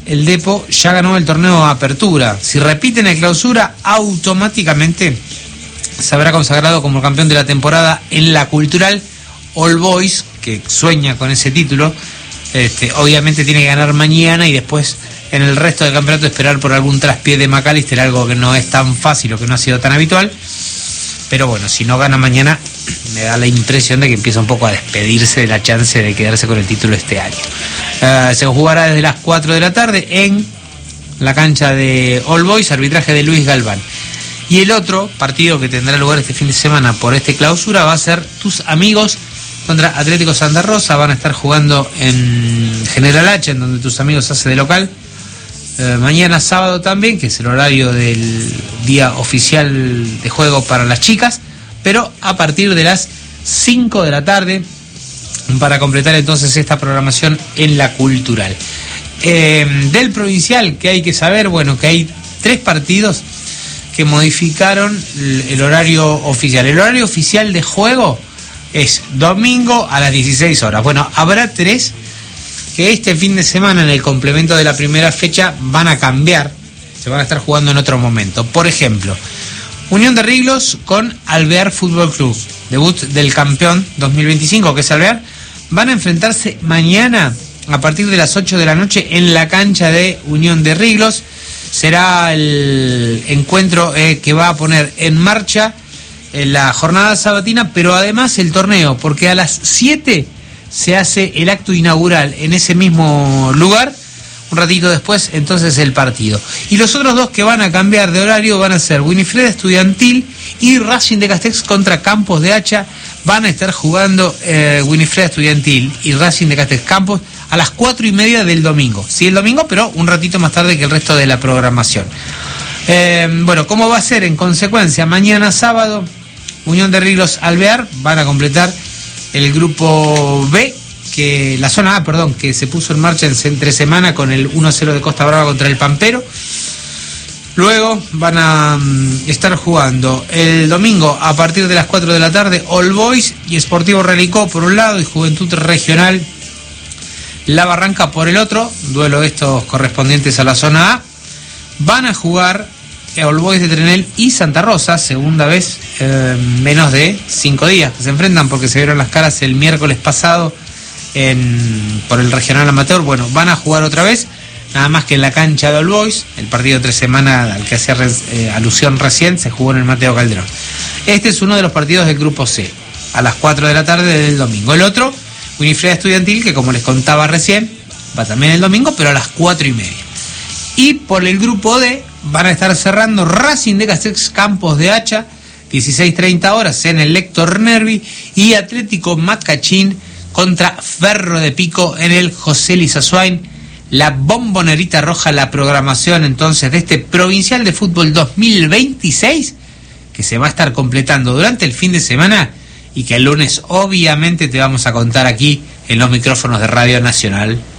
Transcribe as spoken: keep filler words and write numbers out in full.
el Depo ya ganó el torneo Apertura. Si repiten el Clausura, automáticamente se habrá consagrado como campeón de la temporada en la Cultural. All Boys, que sueña con ese título, este, obviamente tiene que ganar mañana y después en el resto del campeonato esperar por algún traspié de McAllister, algo que no es tan fácil o que no ha sido tan habitual. Pero bueno, si no gana mañana, me da la impresión de que empieza un poco a despedirse de la chance de quedarse con el título este año. Uh, se jugará desde las cuatro de la tarde en la cancha de All Boys, arbitraje de Luis Galván. Y el otro partido que tendrá lugar este fin de semana por este Clausura va a ser Tus Amigos contra Atlético Santa Rosa. Van a estar jugando en General H, en donde Tus Amigos hace de local. Eh, mañana sábado también, que es el horario del día oficial de juego para las chicas, pero a partir de las cinco de la tarde, para completar entonces esta programación en la Cultural. Eh, del provincial, que hay que saber, bueno, que hay tres partidos que modificaron el, el horario oficial. El horario oficial de juego es domingo a las dieciséis horas. Bueno, habrá tres que este fin de semana, en el complemento de la primera fecha, van a cambiar, se van a estar jugando en otro momento. Por ejemplo, Unión de Riglos con Alvear Fútbol Club, debut del campeón dos mil veinticinco, que es Alvear, van a enfrentarse mañana a partir de las ocho de la noche en la cancha de Unión de Riglos. Será el encuentro eh, que va a poner en marcha eh, la jornada sabatina, pero además el torneo, porque a las siete se hace el acto inaugural en ese mismo lugar. Un ratito después, entonces, el partido. Y los otros dos que van a cambiar de horario van a ser Winifreda Estudiantil y Racing de Castex contra Campos de Hacha. Van a estar jugando eh, Winifreda Estudiantil y Racing de Castex Campos a las cuatro y media del domingo. Sí, el domingo, pero un ratito más tarde que el resto de la programación. Eh, bueno, ¿cómo va a ser? En consecuencia, mañana sábado, Unión de Riglos Alvear van a completar el grupo B, que la zona A, perdón, que se puso en marcha en entre semana con el uno a cero de Costa Brava contra el Pampero. Luego van a um, estar jugando el domingo a partir de las cuatro de la tarde All Boys y Sportivo Relicó por un lado y Juventud Regional La Barranca por el otro, duelo estos correspondientes a la zona A. Van a jugar All Boys de Trenel y Santa Rosa, segunda vez eh, menos de cinco días que se enfrentan, porque se vieron las caras el miércoles pasado en, por el regional amateur. Bueno, van a jugar otra vez, nada más que en la cancha de All Boys. El partido de tres semanas al que hacía eh, alusión recién se jugó en el Mateo Calderón. Este es uno de los partidos del grupo C, a las cuatro de la tarde del domingo. El otro, Winifreda Estudiantil, que como les contaba recién, va también el domingo, pero a las cuatro y media. Y por el grupo D van a estar cerrando Racing de Castex Campos de Hacha, dieciséis treinta horas en el Héctor Nervi, y Atlético Macachín contra Ferro de Pico en el José Lizazuain. La bombonerita roja, la programación entonces de este Provincial de Fútbol dos mil veintiséis, que se va a estar completando durante el fin de semana y que el lunes obviamente te vamos a contar aquí en los micrófonos de Radio Nacional